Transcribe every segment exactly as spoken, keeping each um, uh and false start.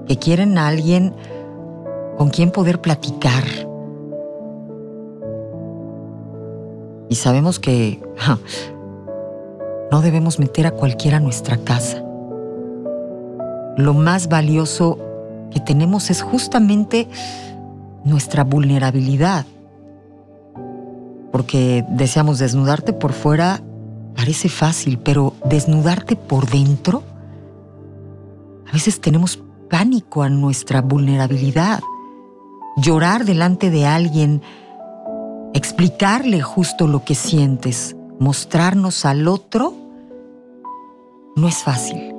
que quieren a alguien con quien poder platicar. Y sabemos que ja, no debemos meter a cualquiera a nuestra casa. Lo más valioso que tenemos es justamente nuestra vulnerabilidad. Porque deseamos desnudarte por fuera, parece fácil, pero desnudarte por dentro, a veces tenemos pánico a nuestra vulnerabilidad. Llorar delante de alguien, explicarle justo lo que sientes, mostrarnos al otro, no es fácil.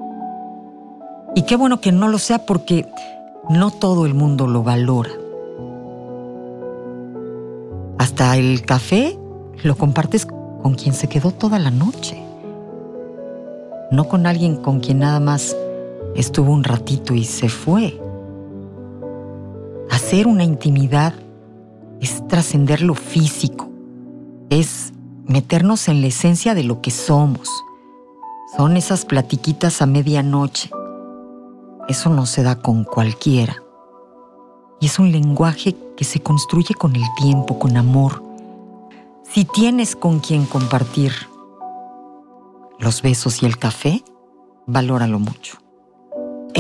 Y qué bueno que no lo sea, porque no todo el mundo lo valora. Hasta el café lo compartes con quien se quedó toda la noche, no con alguien con quien nada más estuvo un ratito y se fue. Hacer una intimidad es trascender lo físico, es meternos en la esencia de lo que somos. Son esas platiquitas a medianoche. Eso no se da con cualquiera. Y es un lenguaje que se construye con el tiempo, con amor. Si tienes con quien compartir los besos y el café, valóralo mucho.